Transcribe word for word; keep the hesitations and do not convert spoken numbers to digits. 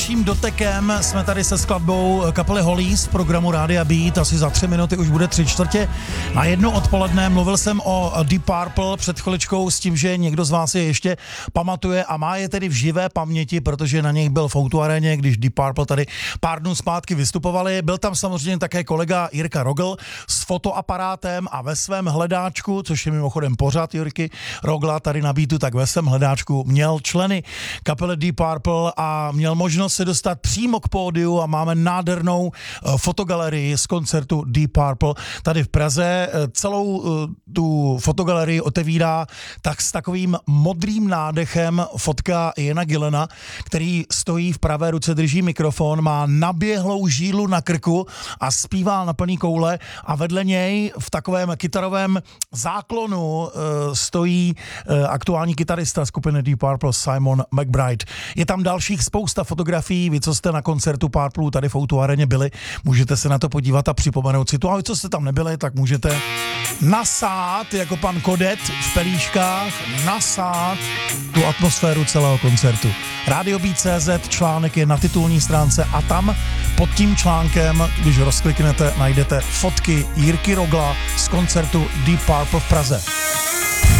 Čím dotekem jsme tady se skladbou kapely Hollies v programu Rádia Beat. Asi za tři minuty už bude tři čtvrtě na jedno odpoledne. Mluvil jsem o Deep Purple před chviličkou s tím, že někdo z vás je ještě pamatuje a má je tedy v živé paměti, protože na nich byl v Outu aréně, když Deep Purple tady pár dnů zpátky vystupovali. Byl tam samozřejmě také kolega Jirka Rogl s fotoaparátem a ve svém hledáčku, což je mimochodem pořad Jirky Rogla tady na Beatu, tak ve svém hledáčku měl členy kapely Deep Purple a měl možnost se dostat přímo k pódiu a máme nádhernou fotogalerii z koncertu Deep Purple tady v Praze. Celou tu fotogalerii otevírá tak s takovým modrým nádechem fotka Iana Gillana, který stojí v pravé ruce, drží mikrofon, má naběhlou žílu na krku a zpívá na plný koule a vedle něj v takovém kytarovém záklonu stojí aktuální kytarista skupiny Deep Purple Simon McBride. Je tam dalších spousta fotografií. Vy, co jste na koncertu Purple tady v Outu aréně byli, můžete se na to podívat a připomenout si to. A vy, co jste tam nebyli, tak můžete nasát, jako pan Kodet v pelíškách, nasát tu atmosféru celého koncertu. Radio Beat tečka cé zet, článek je na titulní stránce a tam pod tím článkem, když rozkliknete, najdete fotky Jirky Rogla z koncertu Deep Purple v Praze.